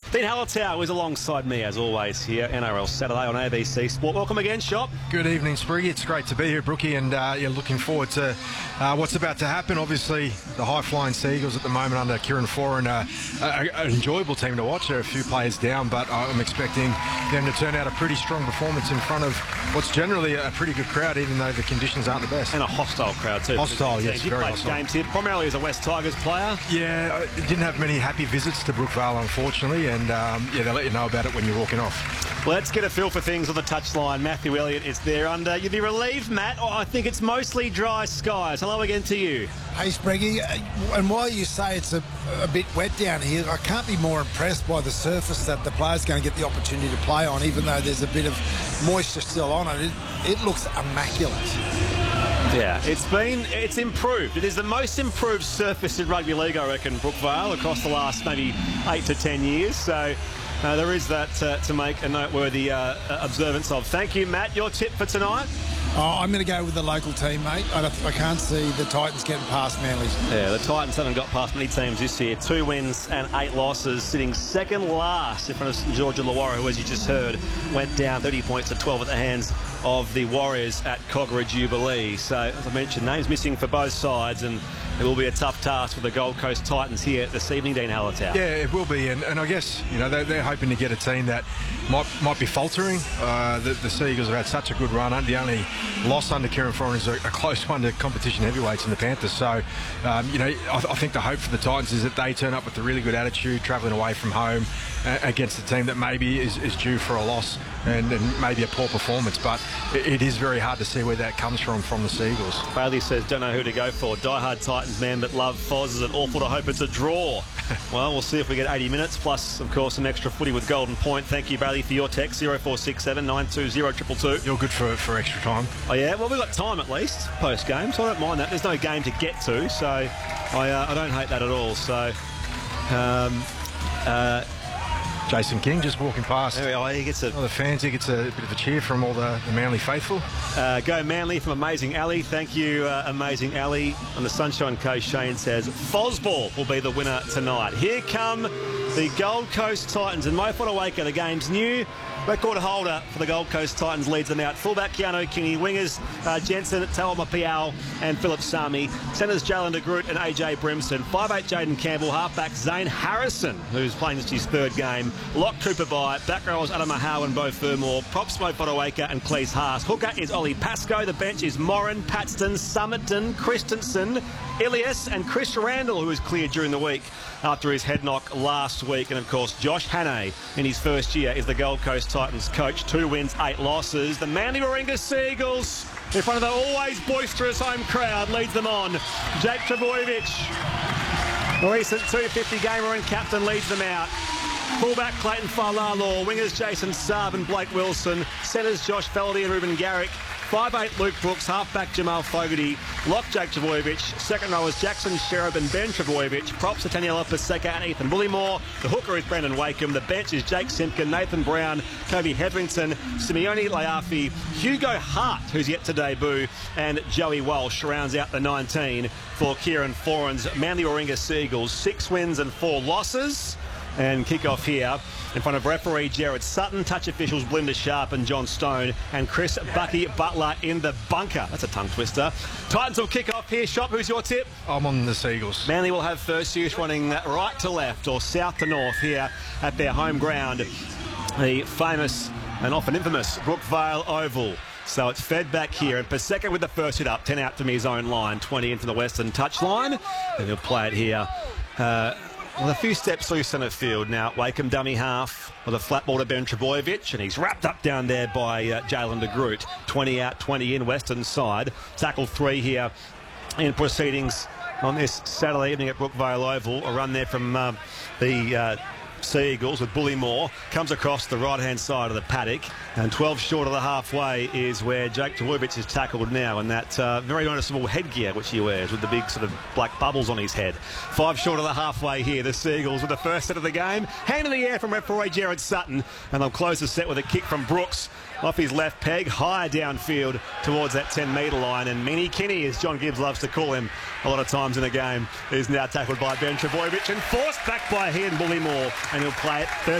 Dean Hallertau is alongside me, as always, here, NRL Saturday on ABC Sport. Welcome again, Shop. Good evening, Spriggy. It's great to be here, Brookie, and looking forward to what's about to happen. Obviously, the high-flying Seagulls at the moment under Kieran Foran, an enjoyable team to watch. There are a few players down, but I'm expecting them to turn out a pretty strong performance in front of what's generally a pretty good crowd, even though the conditions aren't the best. And a hostile crowd, too. Hostile, yes, you very played hostile. games here, primarily as a West Tigers player. Yeah, I didn't have many happy visits to Brookvale, unfortunately, and they'll let you know about it when you're walking off. Let's get a feel for things on the touchline. Matthew Elliott is there under. You'd be relieved, Matt. Oh, I think it's mostly dry skies. Hello again to you. Hey, Spriggy, and while you say it's a bit wet down here, I can't be more impressed by the surface that the players going to get the opportunity to play on, even though there's a bit of moisture still on it. It looks immaculate. Yeah, it's improved. It is the most improved surface in rugby league, I reckon, Brookvale, across the last maybe 8 to 10 years. So there is that to make a noteworthy observance of. Thank you, Matt. Your tip for tonight? Oh, I'm going to go with the local team, mate. I can't see the Titans getting past Manly. Yeah, the Titans haven't got past many teams this year. 2 wins and 8 losses, sitting second last in front of St George Illawarra, who, as you just heard, went down 30 points to 12 at the hands of the Warriors at Kogarah Jubilee. So, as I mentioned, names missing for both sides, and it will be a tough task for the Gold Coast Titans here this evening, Dean Hallertau. Yeah, it will be, and I guess they're hoping to get a team that might be faltering. The Seagulls have had such a good run. The only loss under Kieran Foran is a close one to competition heavyweights in the Panthers. So, I think the hope for the Titans is that they turn up with a really good attitude, travelling away from home against a team that maybe is due for a loss and maybe a poor performance. But it is very hard to see where that comes from the Seagulls. Bailey says, don't know who to go for. Die-hard Titans man, but love Foz. Is it awful to hope it's a draw? Well, we'll see if we get 80 minutes, plus, of course, some extra footy with Golden Point. Thank you, Bailey, for your text, 0467 920 222. You're good for extra time. Oh, yeah? Well, we've got time at least, post-game, so I don't mind that. There's no game to get to, so I don't hate that at all. So, Jason King just walking past. there we are. He gets the fans. He gets a bit of a cheer from all the Manly faithful. Go Manly from Amazing Ali. Thank you, Amazing Ali. On the Sunshine Coast, Shane says, Fosball will be the winner tonight. Here come the Gold Coast Titans. And Mo Fotuaika, the game's new record holder for the Gold Coast Titans, leads them out. Fullback Keanu Kinney, wingers Jensen, Talma Piao and Philip Sami. Centres Jalen de Groot and AJ Brimson. 5'8 Jaden Campbell. Halfback Zane Harrison, who's playing just his 3rd game. Lock Cooper by. Back rowers Adam Mahow and Bo Fermor. Props Mo Fotuaika and Cleese Haas. Hooker is Ollie Pascoe. The bench is Morin, Paxton, Summerton, Christensen, Ilias and Chris Randall, who was cleared during the week after his head knock last week. And, of course, Josh Hannay, in his first year, is the Gold Coast Titans coach. 2 wins, 8 losses. The Manly Warringah Seagulls, in front of the always boisterous home crowd, leads them on. Jake Trbojevic, the recent 250 gamer and captain, leads them out. Fullback Clayton Falalo, wingers Jason Saab and Blake Wilson, centres Josh Feldy and Ruben Garrick, 5'8 Luke Brooks, halfback Jamal Fogarty, lock Jake Trbojevic, second rowers Jackson Sherab and Ben Trbojevic, props to Taniela Paseka and Ethan Bullimore, the hooker is Brendan Wakeham, the bench is Jake Simpkin, Nathan Brown, Kobe Hetherington, Simeone Laafi, Hugo Hart, who's yet to debut, and Joey Walsh rounds out the 19 for Kieran Foran's Manly Warringah Seagulls. 6 wins and 4 losses. And kick-off here in front of referee Jared Sutton, touch officials Belinda Sharp and John Stone, and Chris Bucky Butler in the bunker. That's a tongue twister. Titans will kick off here. Shop, who's your tip? I'm on the Seagulls. Manly will have first use running right to left or south to north here at their home ground, the famous and often infamous Brookvale Oval. So it's fed back here, and Paseka with the first hit up, 10 out from his own line, 20 into the western touchline, and he'll play it here. Well, a few steps through centre field now. Wakeham dummy half with a flat ball to Ben Trbojevic, and he's wrapped up down there by Jalen de Groot. 20 out, 20 in, western side. Tackle 3 here in proceedings on this Saturday evening at Brookvale Oval. A run there from the Seagulls with Bullimore. Comes across the right-hand side of the paddock, and 12 short of the halfway is where Jake Trbojevic is tackled now, and that very noticeable headgear which he wears with the big sort of black bubbles on his head. 5 short of the halfway here, the Seagulls with the first set of the game. Hand in the air from referee Jared Sutton, and they'll close the set with a kick from Brooks off his left peg, higher downfield towards that 10-metre line. And Meanie Kinney, as John Gibbs loves to call him a lot of times in a game, is now tackled by Ben Trbojevic and forced back by he and Bullimore, and he'll play it